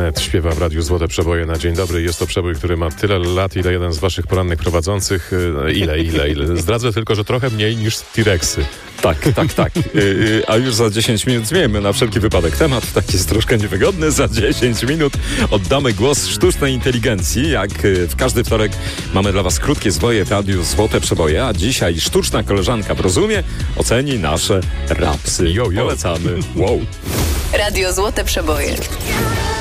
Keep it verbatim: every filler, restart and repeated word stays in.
Wnet śpiewa w Radiu Złote Przeboje na dzień dobry. Jest to przebój, który ma tyle lat, ile jeden z waszych porannych prowadzących. Ile, ile, ile. Zdradzę tylko, że trochę mniej niż T-Rexy. Tak, tak, tak. Yy, a już za dziesięć minut zmienimy na wszelki wypadek temat. Tak jest troszkę niewygodny. Za dziesięć minut oddamy głos sztucznej inteligencji. Jak w każdy wtorek mamy dla was krótkie zwoje w Radiu Złote Przeboje, a dzisiaj sztuczna koleżanka w rozumie oceni nasze rapsy. Jo, jo. Polecamy. Wow. Radio Złote Przeboje.